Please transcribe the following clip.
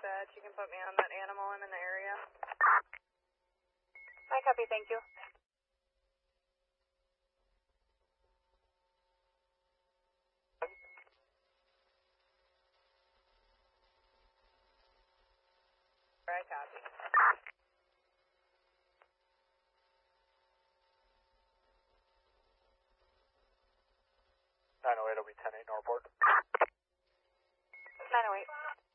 dispatch. You can put me on that animal. I'm in the area. I copy, thank you. I copy. 908 will be 10-8 Northport. 908.